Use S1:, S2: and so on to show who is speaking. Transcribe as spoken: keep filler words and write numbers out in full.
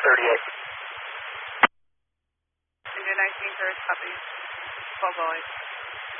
S1: thirty-eight.
S2: India nineteen, first copy. twelve oh eight.